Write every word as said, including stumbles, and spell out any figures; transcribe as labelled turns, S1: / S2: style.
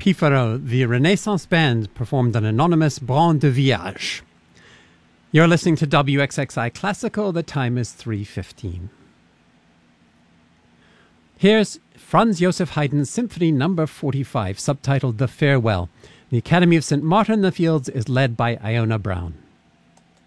S1: Pifaro, the Renaissance Band, performed an anonymous Brin de Viage. You're listening to W X X I Classical. The time is three fifteen. Here's Franz Joseph Haydn's Symphony Number forty-five, subtitled The Farewell. The Academy of Saint Martin in the Fields is led by Iona Brown.